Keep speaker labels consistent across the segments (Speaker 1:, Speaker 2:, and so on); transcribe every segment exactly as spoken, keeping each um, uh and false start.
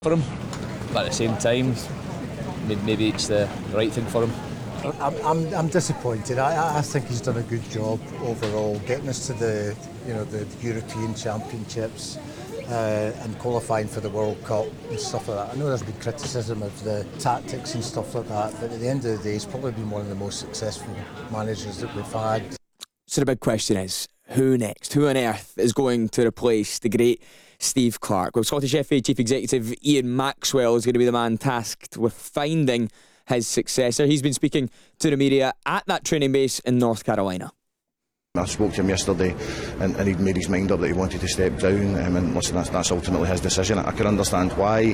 Speaker 1: for him, but at the same time, maybe it's the right thing for him.
Speaker 2: I'm, I'm, I'm disappointed. I, I think he's done a good job overall, getting us to the, you know, the European Championships uh, and qualifying for the World Cup and stuff like that. I know there's been criticism of the tactics and stuff like that, but at the end of the day, he's probably been one of the most successful managers that we've had.
Speaker 3: So the big question is, who next? Who on earth is going to replace the great Steve Clarke? Well, Scottish F A Chief Executive Ian Maxwell is going to be the man tasked with finding his successor. He's been speaking to the media at that training base in North Carolina.
Speaker 4: I spoke to him yesterday and, and he'd made his mind up that he wanted to step down, um, and listen, that's, that's ultimately his decision. I can understand why.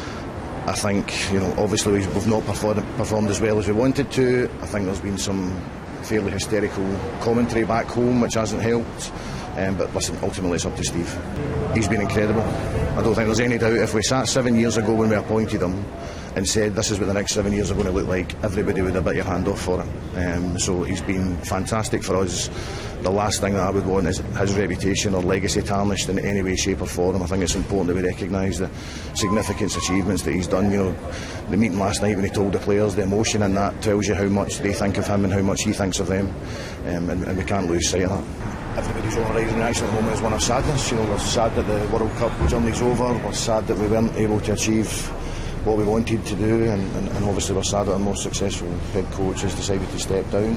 Speaker 4: I think, you know, obviously we've, we've not performed, performed as well as we wanted to. I think there's been some fairly hysterical commentary back home which hasn't helped, um, but listen, ultimately it's up to Steve. He's been incredible. I don't think there's any doubt if we sat seven years ago when we appointed him and said this is what the next seven years are going to look like, everybody would have bit your hand off for it. Um, so he's been fantastic for us. The last thing that I would want is his reputation or legacy tarnished in any way, shape or form. I think it's important that we recognise the significant achievements that he's done. You know, the meeting last night when he told the players, the emotion in that tells you how much they think of him and how much he thinks of them, um, and, and we can't lose sight of that. Everybody's overriding reaction at the moment is one of sadness. You know, we're sad that the World Cup journey's over. We're sad that we weren't able to achieve what we wanted to do, and, and, and obviously we're sad that our most successful head coach has decided to step down.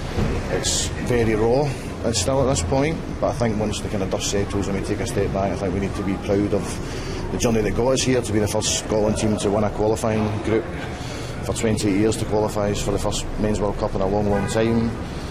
Speaker 4: It's very raw, it's still at this point, but I think once the kind of dust settles and we take a step back, I think we need to be proud of the journey that got us here, to be the first Scotland team to win a qualifying group for twenty-eight years, to qualify for the first Men's World Cup in a long, long time.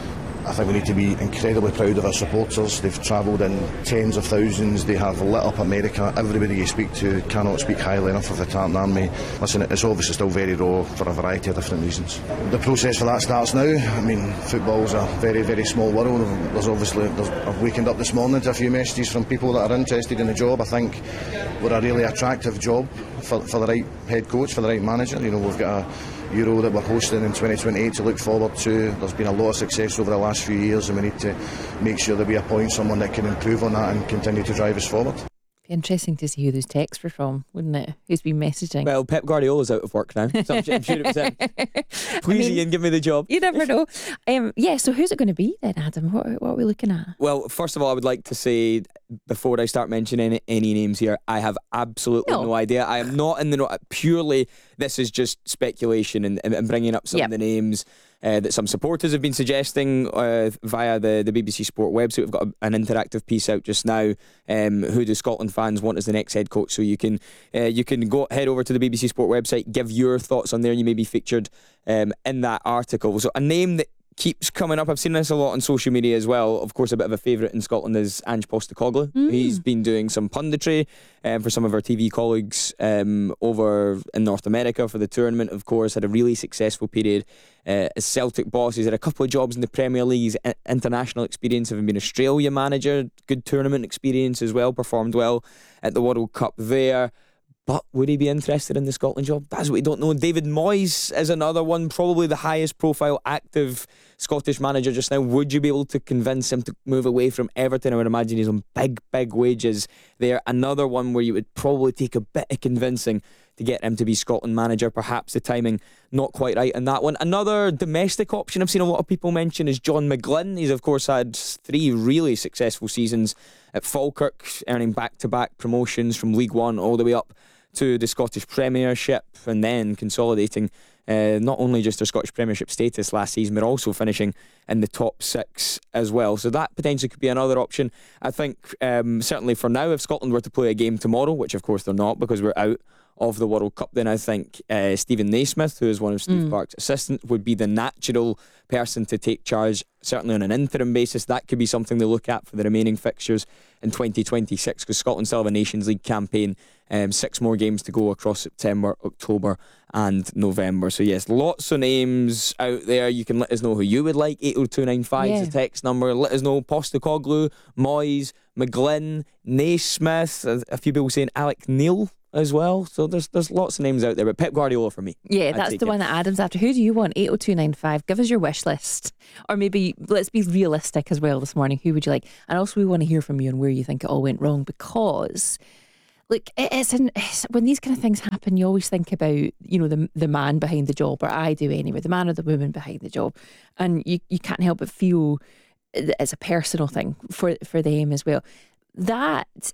Speaker 4: I think we need to be incredibly proud of our supporters. They've travelled in tens of thousands. They have lit up America. Everybody you speak to cannot speak highly enough of the Tartan Army. Listen, it's obviously still very raw for a variety of different reasons. The process for that starts now. I mean, football's a very, very small world. There's obviously, there's, I've wakened up this morning to a few messages from people that are interested in the job. I think we're a really attractive job for, for the right head coach, for the right manager. You know, we've got a Euro that we're hosting in twenty twenty-eight to look forward to. There's been a lot of success over the last few years, and we need to make sure that we appoint someone that can improve on that and continue to drive us forward.
Speaker 5: Be interesting to see who those texts were from, wouldn't it? Who's been messaging?
Speaker 3: Well, Pep Guardiola's out of work now, so I'm, I'm sure it was him. Please, I mean, Ian, give me the job.
Speaker 5: You never know. Um, yeah, so who's it going to be then, Adam? What, what are we looking at?
Speaker 3: Well, first of all, I would like to say, before I start mentioning any, any names here, I have absolutely no, no idea. I am not in the know. Purely, this is just speculation and, and bringing up some yep. of the names uh, that some supporters have been suggesting uh, via the, the B B C Sport website. We've got a, an interactive piece out just now. Um, who do Scotland fans want as the next head coach? So you can uh, you can go head over to the B B C Sport website, give your thoughts on there. You may be featured um, in that article. So a name that keeps coming up, I've seen this a lot on social media as well. Of course, a bit of a favourite in Scotland is Ange Postecoglou. Mm. He's been doing some punditry um, for some of our T V colleagues um, over in North America for the tournament. Of course, had a really successful period uh, as Celtic boss. He's had a couple of jobs in the Premier League. His international experience, having been Australia manager, good tournament experience as well, performed well at the World Cup there. But would he be interested in the Scotland job? That's what we don't know. David Moyes is another one, probably the highest profile active Scottish manager just now. Would you be able to convince him to move away from Everton? I would imagine he's on big, big wages there. Another one where you would probably take a bit of convincing to get him to be Scotland manager. Perhaps the timing not quite right in that one. Another domestic option I've seen a lot of people mention is John McGlynn. He's of course had three really successful seasons at Falkirk, earning back-to-back promotions from League One all the way up to the Scottish Premiership, and then consolidating uh, not only just their Scottish Premiership status last season, but also finishing in the top six as well. So that potentially could be another option. I think um, certainly for now, if Scotland were to play a game tomorrow, which of course they're not because we're out of the World Cup, then I think uh, Stephen Naismith, who is one of Steve mm. Clarke's assistants, would be the natural person to take charge, certainly on an interim basis. That could be something they look at for the remaining fixtures in twenty twenty-six, because Scotland still have a Nations League campaign, um, six more games to go across September, October and November. So yes, lots of names out there. You can let us know who you would like. eight oh two nine five is yeah. the text number. Let us know. Postecoglou, Moyes, McGlynn, Naismith, a, a few people saying Alec Neil as well. So there's there's lots of names out there, but Pep Guardiola for me.
Speaker 5: Yeah, I'd that's the it. one that Adam's after. Who do you want? eight oh two nine five. Give us your wish list. Or maybe let's be realistic as well this morning. Who would you like? And also we want to hear from you on where you think it all went wrong, because Look, it's, an, it's when these kind of things happen, you always think about, you know, the the man behind the job, or I do anyway, the man or the woman behind the job, and you, you can't help but feel it's a personal thing for for them as well. That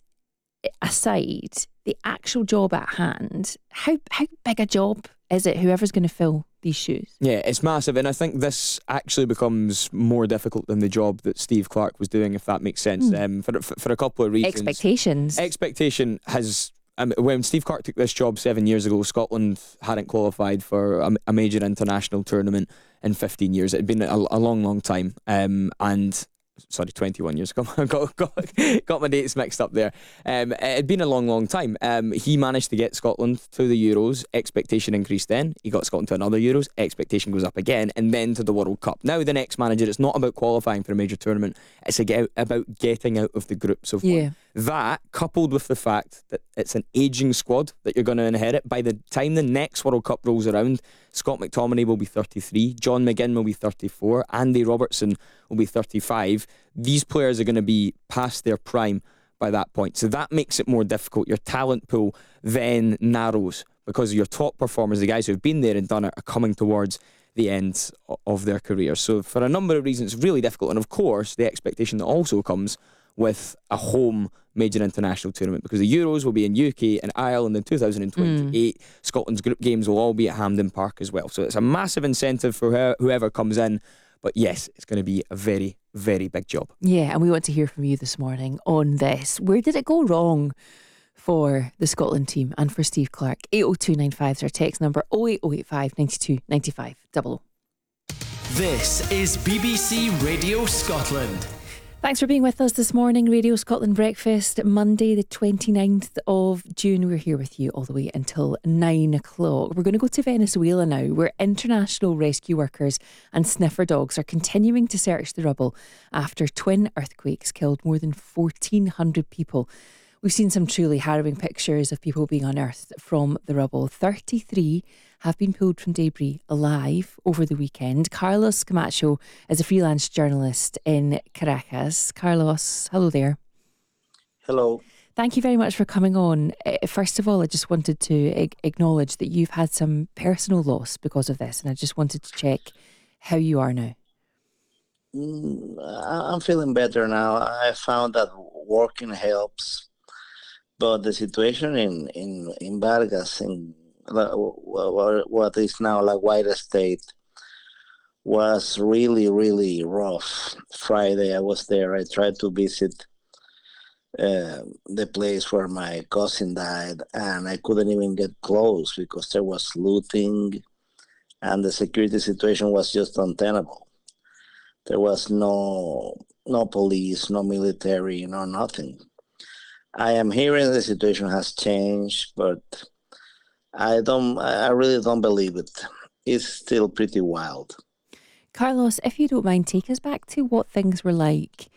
Speaker 5: aside, the actual job at hand, how how big a job is it? Whoever's going to fill these shoes.
Speaker 3: Yeah, it's massive, and I think this actually becomes more difficult than the job that Steve Clarke was doing, if that makes sense. Mm. Um, for, for for a couple of reasons.
Speaker 5: Expectations.
Speaker 3: Expectation has. Um, when Steve Clarke took this job seven years ago, Scotland hadn't qualified for a, a major international tournament in fifteen years. It had been a, a long, long time, um, and. Sorry, twenty-one years. Got, got, got, got my dates mixed up there. Um, it had been a long, long time. Um, he managed to get Scotland to the Euros. Expectation increased then. He got Scotland to another Euros. Expectation goes up again. And then to the World Cup. Now the next manager, it's not about qualifying for a major tournament. It's about getting out of the groups of
Speaker 5: yeah.
Speaker 3: one. That, coupled with the fact that it's an ageing squad that you're going to inherit, by the time the next World Cup rolls around, Scott McTominay will be thirty-three, John McGinn will be thirty-four, Andy Robertson will be thirty-five. These players are going to be past their prime by that point. So that makes it more difficult. Your talent pool then narrows because your top performers, the guys who have been there and done it, are coming towards the end of their career. So for a number of reasons, it's really difficult. And of course, the expectation that also comes with a home major international tournament, because the Euros will be in U K and Ireland in two thousand twenty-eight. Mm. Scotland's group games will all be at Hampden Park as well. So it's a massive incentive for whoever comes in. But yes, it's going to be a very, very big job.
Speaker 5: Yeah, and we want to hear from you this morning on this. Where did it go wrong for the Scotland team and for Steve Clarke? eight oh two nine five is our text number, oh eight oh eight five, nine two nine five, double oh.
Speaker 6: This is B B C Radio Scotland.
Speaker 5: Thanks for being with us this morning. Radio Scotland Breakfast, Monday the twenty-ninth of June. We're here with you all the way until nine o'clock. We're going to go to Venezuela now, where international rescue workers and sniffer dogs are continuing to search the rubble after twin earthquakes killed more than fourteen hundred people. We've seen some truly harrowing pictures of people being unearthed from the rubble. thirty-three have been pulled from debris alive over the weekend. Carlos Camacho is a freelance journalist in Caracas. Carlos, hello there.
Speaker 7: Hello.
Speaker 5: Thank you very much for coming on. First of all, I just wanted to acknowledge that you've had some personal loss because of this, and I just wanted to check how you are now.
Speaker 7: Mm, I'm feeling better now. I found that working helps, but the situation in, in, in Vargas, in what is now La Guaira State, was really, really rough. Friday I was there. I tried to visit uh, the place where my cousin died, and I couldn't even get close because there was looting and the security situation was just untenable. There was no no police, no military, no nothing. I am hearing the situation has changed, but I don't. I really don't believe it. It's still pretty wild.
Speaker 5: Carlos, if you don't mind, take us back to what things were like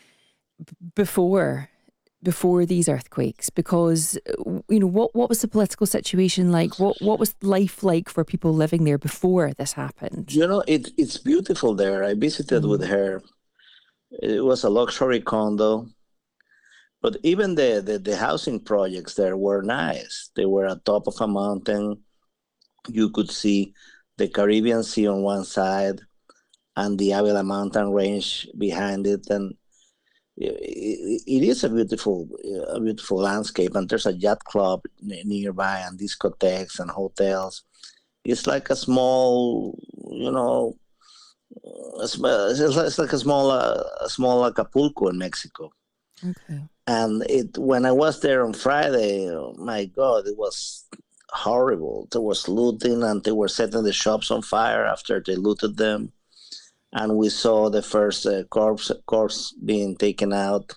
Speaker 5: before before these earthquakes, because you know what what was the political situation like? What what was life like for people living there before this happened?
Speaker 7: You know, it it's beautiful there. I visited mm. with her. It was a luxury condo. But even the, the, the housing projects there were nice. They were at top of a mountain. You could see the Caribbean Sea on one side and the Avila mountain range behind it. And it, it is a beautiful, a beautiful landscape. And there's a yacht club nearby and discotheques and hotels. It's like a small, you know, it's like a small, a small Acapulco in Mexico.
Speaker 5: Okay.
Speaker 7: And it when I was there on Friday, oh my God, it was horrible. There was looting and they were setting the shops on fire after they looted them. And we saw the first uh, corpse, corpse being taken out.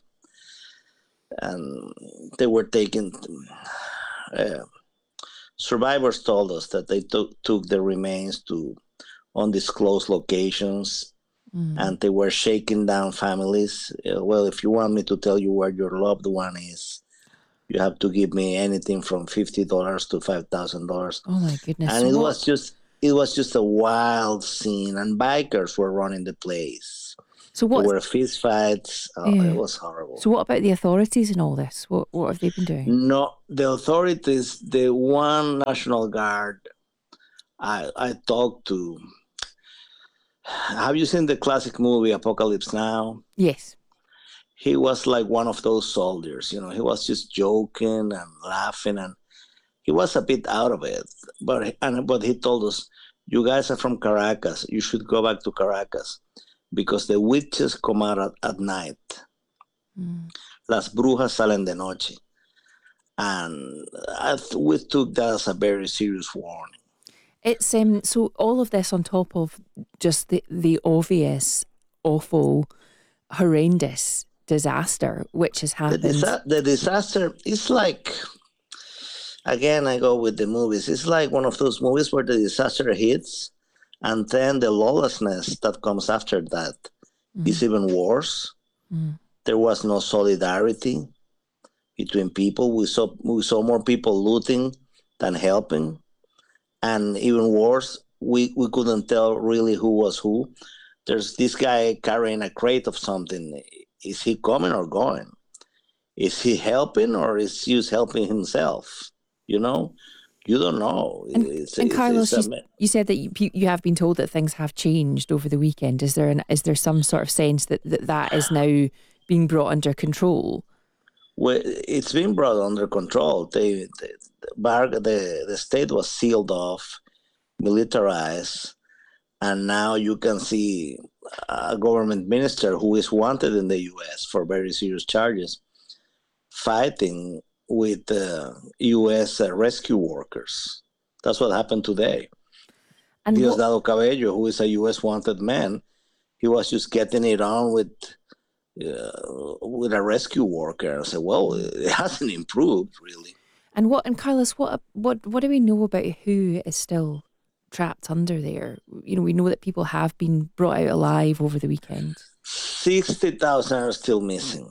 Speaker 7: And they were taken... Uh, survivors told us that they took, took the remains to undisclosed locations. Mm. And they were shaking down families. Uh, well, if you want me to tell you where your loved one is, you have to give me anything from fifty dollars to five thousand dollars.
Speaker 5: Oh my goodness!
Speaker 7: And it
Speaker 5: what?
Speaker 7: was just it was just a wild scene, and bikers were running the place.
Speaker 5: So what?
Speaker 7: There were fist fights. Oh,
Speaker 5: Yeah.
Speaker 7: It was horrible.
Speaker 5: So what about the authorities in all this? What what have they been doing?
Speaker 7: No, the authorities, the one National Guard I I talked to. Have you seen the classic movie Apocalypse Now?
Speaker 5: Yes.
Speaker 7: He was like one of those soldiers, you know. He was just joking and laughing, and he was a bit out of it. But and but he told us, "You guys are from Caracas. You should go back to Caracas because the witches come out at, at night. Mm. Las brujas salen de noche." And I th- we took that as a very serious warning.
Speaker 5: It's um so all of this on top of just the the obvious, awful, horrendous disaster which has happened.
Speaker 7: The, disa- the disaster is like, again, I go with the movies. It's like one of those movies where the disaster hits, and then the lawlessness that comes after that mm. is even worse. Mm. There was no solidarity between people. We saw we saw more people looting than helping, and even worse, we we couldn't tell really who was who. There's this guy carrying a crate of something. Is he coming or going? Is he helping or is he just helping himself? You know, you don't know.
Speaker 5: And,
Speaker 7: it's,
Speaker 5: and
Speaker 7: it's,
Speaker 5: Carlos,
Speaker 7: it's
Speaker 5: you, you said that you, you have been told that things have changed over the weekend. Is there an, is there some sort of sense that that, that is now being brought under control?
Speaker 7: Well, it's been brought under control. They, the, the, the, the state was sealed off, militarized, and now you can see a government minister who is wanted in the U S for very serious charges fighting with uh, U S uh, rescue workers. That's what happened today. And Diosdado Cabello, who is a U S wanted man, he was just getting it on with uh, with a rescue worker. I said, well, it hasn't improved really.
Speaker 5: And what? And Carlos, what what what do we know about who is still trapped under there? You know, we know that people have been brought out alive over the weekend.
Speaker 7: sixty thousand are still missing.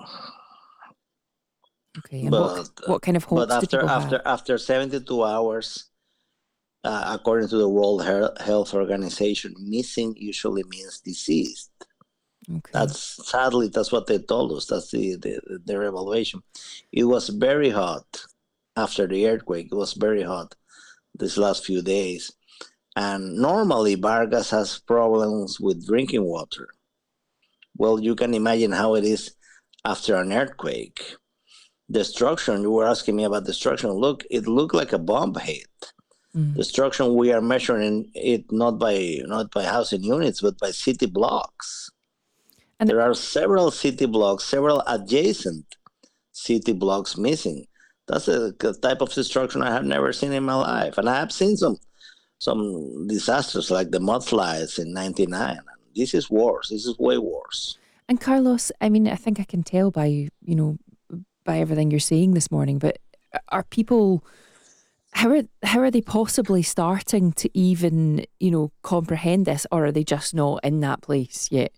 Speaker 5: Okay, and but, what, what kind of hopes
Speaker 7: but after
Speaker 5: do people
Speaker 7: after
Speaker 5: have?
Speaker 7: after seventy-two hours, uh, according to the World Health Organization, missing usually means deceased. Okay. That's sadly that's what they told us. That's the, the their evaluation. It was very hot after the earthquake. It was very hot these last few days. And normally Vargas has problems with drinking water. Well, you can imagine how it is after an earthquake. Destruction, you were asking me about destruction. Look, it looked like a bomb hit. Mm. Destruction, we are measuring it not by not by housing units, but by city blocks. And there are several city blocks, several adjacent city blocks missing. That's a type of destruction I have never seen in my life. And I have seen some some disasters like the mudslides in ninety-nine. This is worse. This is way worse.
Speaker 5: And Carlos, I mean, I think I can tell by, you know, by everything you're saying this morning, but are people, how are, how are they possibly starting to even, you know, comprehend this, or are they just not in that place yet?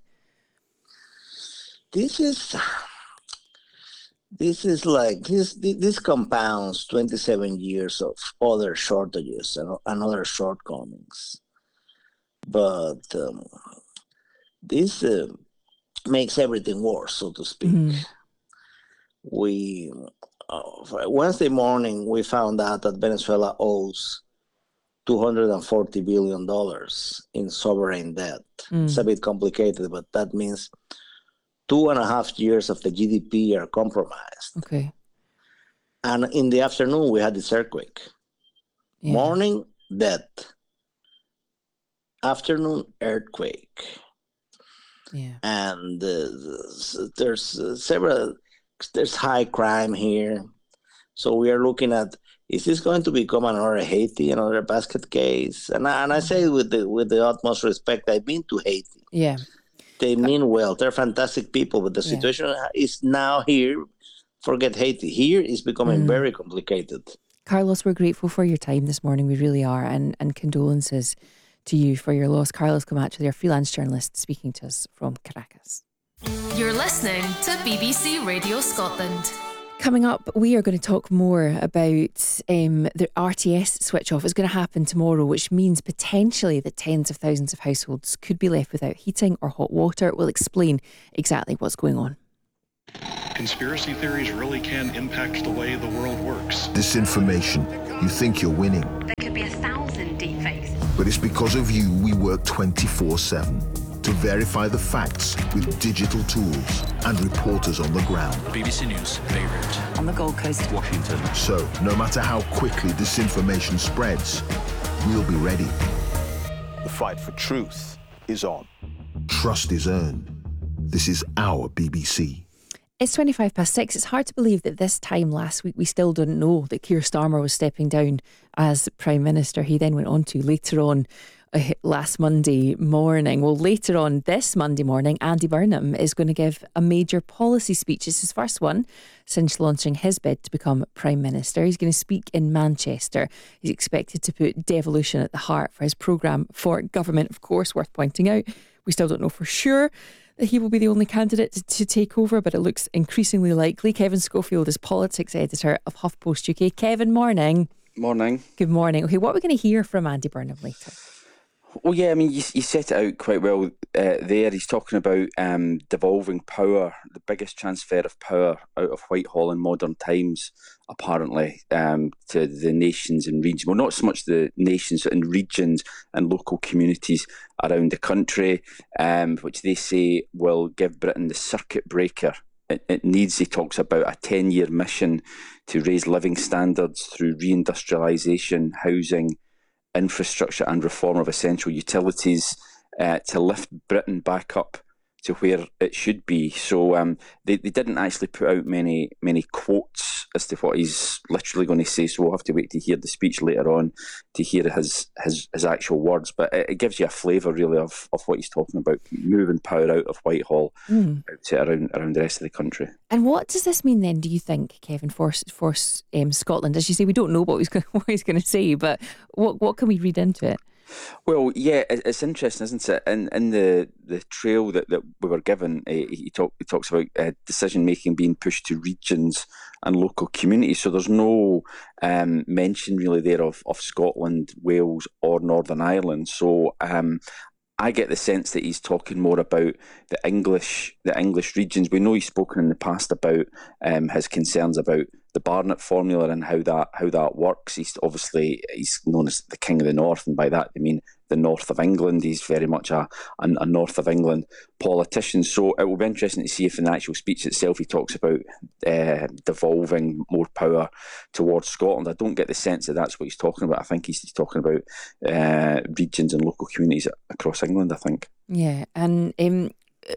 Speaker 7: This is... This is like, this this compounds twenty-seven years of other shortages and, and other shortcomings. But um, this uh, makes everything worse, so to speak. Mm. We, uh, Wednesday morning, we found out that Venezuela owes two hundred forty billion dollars in sovereign debt. Mm. It's a bit complicated, but that means two and a half years of the G D P are compromised.
Speaker 5: Okay.
Speaker 7: And in the afternoon, we had this earthquake. Yeah. Morning, death. Afternoon, earthquake.
Speaker 5: Yeah.
Speaker 7: And uh, there's uh, several, there's high crime here. So we are looking at, is this going to become another Haiti, another basket case? And I, and I say with the with the utmost respect, I've been to Haiti.
Speaker 5: Yeah.
Speaker 7: They mean well. They're fantastic people, but the situation yeah. is now here. Forget Haiti. Here is becoming mm. very complicated.
Speaker 5: Carlos, we're grateful for your time this morning. We really are. And, and condolences to you for your loss. Carlos Camacho, their freelance journalist, speaking to us from Caracas.
Speaker 8: You're listening to B B C Radio Scotland.
Speaker 5: Coming up, we are going to talk more about um, the R T S switch off. It's going to happen tomorrow, which means potentially that tens of thousands of households could be left without heating or hot water. We'll explain exactly what's going on.
Speaker 8: Conspiracy theories really can impact the way the world works.
Speaker 9: Disinformation. You think you're winning.
Speaker 10: There could be a thousand deepfakes.
Speaker 9: But it's because of you we work twenty-four seven to verify the facts with digital tools and reporters on the ground.
Speaker 6: B B C News, Beirut.
Speaker 10: On the Gold Coast.
Speaker 6: Washington.
Speaker 9: So, no matter how quickly disinformation spreads, we'll be ready. The fight for truth is on. Trust is earned. This is our B B C.
Speaker 5: It's twenty-five past six. It's hard to believe that this time last week we still didn't know that Keir Starmer was stepping down as Prime Minister. He then went on to later on uh, last Monday morning. Well, later on this Monday morning, Andy Burnham is going to give a major policy speech. It's his first one since launching his bid to become Prime Minister. He's going to speak in Manchester. He's expected to put devolution at the heart for his programme for government. Of course, worth pointing out, we still don't know for sure that he will be the only candidate to, to take over, but it looks increasingly likely. Kevin Schofield is politics editor of HuffPost U K. Kevin, morning.
Speaker 11: Morning.
Speaker 5: Good morning. Okay, what are we going to hear from Andy Burnham later?
Speaker 11: Well, yeah, I mean, you, you set it out quite well uh, there. He's talking about um, devolving power, the biggest transfer of power out of Whitehall in modern times, apparently, um, to the nations and regions. Well, not so much the nations, but in regions and local communities around the country, um, which they say will give Britain the circuit breaker it, it needs. He talks about a ten-year mission to raise living standards through reindustrialisation, housing, infrastructure and reform of essential utilities uh, to lift Britain back up to where it should be. So um, they, they didn't actually put out many many quotes as to what he's literally going to say, so we'll have to wait to hear the speech later on to hear his his, his actual words. But it, it gives you a flavour really of, of what he's talking about, moving power out of Whitehall mm. out to around, around the rest of the country.
Speaker 5: And what does this mean then, do you think, Kevin, for, for um, Scotland? As you say, we don't know what he's going, what he's going to say, but what what can we read into it?
Speaker 11: Well, yeah, it's interesting, isn't it? In in the, the trail that, that we were given, uh, he, talk, he talks about uh, decision making being pushed to regions and local communities. So there's no um, mention really there of, of Scotland, Wales, or Northern Ireland. So um, I get the sense that he's talking more about the English the English regions. We know he's spoken in the past about um, his concerns about the Barnett formula and how that how that works. He's obviously he's known as the King of the North, and by that they mean the north of England. He's very much a, a, a north of England politician. So it will be interesting to see if in the actual speech itself he talks about uh, devolving more power towards Scotland. I don't get the sense that that's what he's talking about. I think he's, he's talking about uh, regions and local communities across England, I think.
Speaker 5: Yeah, and um,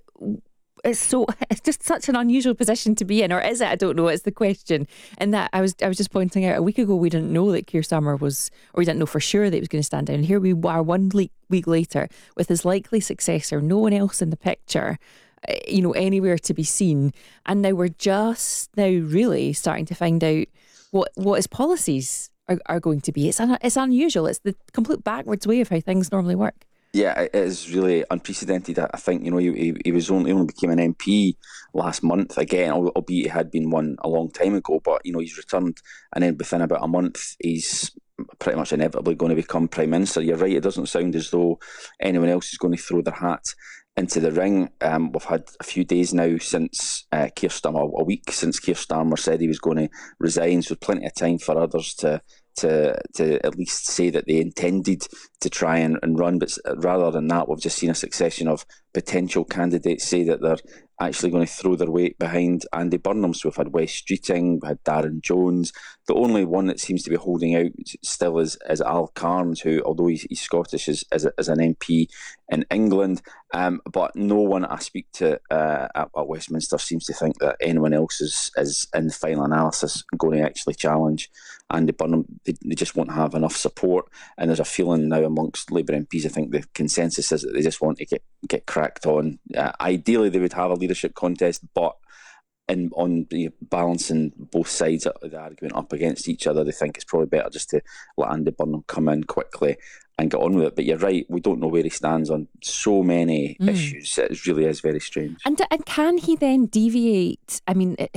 Speaker 5: it's so it's just such an unusual position to be in, or is it? I don't know. It's the question. And that I was I was just pointing out a week ago we didn't know that Keir Starmer was, or we didn't know for sure that he was going to stand down. And here we are one week later with his likely successor, no one else in the picture, you know, anywhere to be seen. And now we're just now really starting to find out what what his policies are, are going to be. It's un, it's unusual. It's the complete backwards way of how things normally work.
Speaker 11: Yeah, it is really unprecedented. I think, you know, he, he was only, only became an M P last month again, albeit he had been one a long time ago, but, you know, he's returned and then within about a month he's pretty much inevitably going to become Prime Minister. You're right, it doesn't sound as though anyone else is going to throw their hat into the ring. Um, we've had a few days now since uh, Keir Starmer, a week since Keir Starmer said he was going to resign, so plenty of time for others to to to at least say that they intended to try and, and run. But rather than that, we've just seen a succession of potential candidates say that they're actually going to throw their weight behind Andy Burnham. So we've had Wes Streeting, we've had Darren Jones. The only one that seems to be holding out still is, is Al Carnes, who, although he's, he's Scottish, is, is, is an M P in England. Um, but no one I speak to uh, at, at Westminster seems to think that anyone else is, is in the final analysis going to actually challenge Andy Burnham. They, they just won't have enough support. And there's a feeling now amongst Labour M Ps, I think the consensus is that they just want to get, get cracked on. Uh, ideally, they would have a leadership contest, but in on the balancing both sides of the argument up against each other, they think it's probably better just to let Andy Burnham come in quickly and get on with it. But you're right, we don't know where he stands on so many mm. issues. It really is very strange.
Speaker 5: And and can he then deviate? I mean,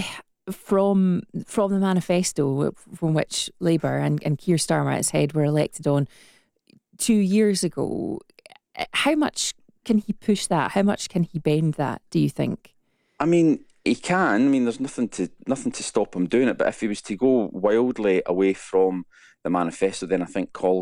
Speaker 5: from from the manifesto from which Labour and, and Keir Starmer at its head were elected on two years ago, how much can he push that? How much can he bend that, do you think?
Speaker 11: I mean, he can. I mean, there's nothing to nothing to stop him doing it. But if he was to go wildly away from the manifesto, then I think calls